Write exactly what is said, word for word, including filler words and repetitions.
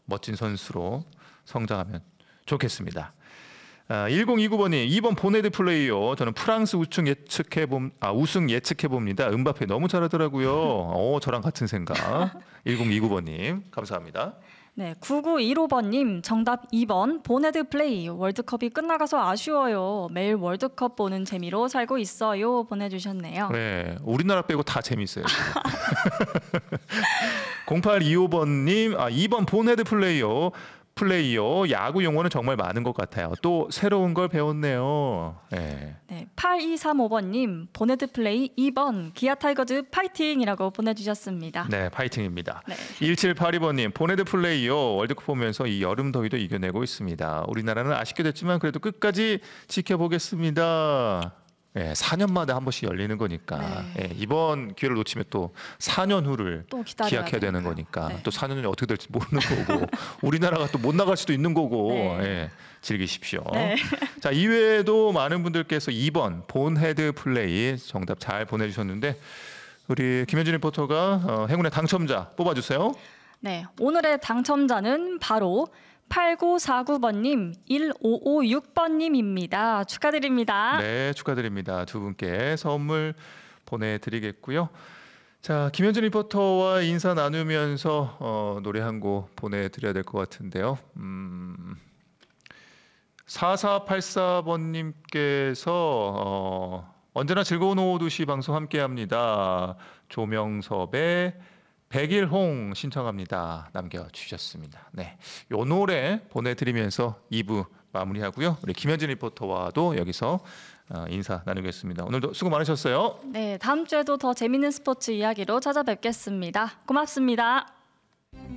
멋진 선수로 성장하면 좋겠습니다. 아, 천이십구 번님 이 번 보네드 플레이요. 저는 프랑스 우승 예측해 봄, 아 우승 예측해 봅니다. 음바페 너무 잘하더라고요. 어, 저랑 같은 생각. 천이십구 번님 감사합니다. 네, 구구일오 번님 정답 이 번 보네드 플레이. 월드컵이 끝나가서 아쉬워요. 매일 월드컵 보는 재미로 살고 있어요. 보내주셨네요. 네, 우리나라 빼고 다 재밌어요. 공팔이오 번님 아, 이 번 보네드 플레이요. 플레이요. 야구 용어는 정말 많은 것 같아요. 또 새로운 걸 배웠네요. 네. 네, 팔이삼오 번님 보네드 플레이 이 번 기아 타이거즈 파이팅이라고 보내주셨습니다. 네, 파이팅입니다. 네. 일칠팔이 번님 보네드 플레이요. 월드컵 보면서 이 여름 더위도 이겨내고 있습니다. 우리나라는 아쉽게 됐지만 그래도 끝까지 지켜보겠습니다. 네, 사 년마다 한 번씩 열리는 거니까 네. 네, 이번 기회를 놓치면 또 사 년 후를 또 기다려야 기약해야 되는 되니까요. 거니까 네. 또 사 년 후에 어떻게 될지 모르는 거고 우리나라가 또 못 나갈 수도 있는 거고 네. 예, 즐기십시오. 네. 자, 이외에도 많은 분들께서 이 번 본헤드 플레이 정답 잘 보내주셨는데 우리 김현진 리포터가 어, 행운의 당첨자 뽑아주세요. 네, 오늘의 당첨자는 바로 팔구사구 번님, 일오오육 번님입니다. 축하드립니다. 네, 축하드립니다. 두 분께 선물 보내드리겠고요. 자, 김현진 리포터와 인사 나누면서 어, 노래 한 곡 보내드려야 될 것 같은데요. 음, 사사팔사 번님께서 어, 언제나 즐거운 오후 두 시 방송 함께합니다. 조명섭의 백일홍 신청합니다. 남겨주셨습니다. 네, 요 노래 보내드리면서 이 부 마무리하고요. 우리 김현진 리포터와도 여기서 어, 인사 나누겠습니다. 오늘도 수고 많으셨어요. 네, 다음 주에도 더 재밌는 스포츠 이야기로 찾아뵙겠습니다. 고맙습니다.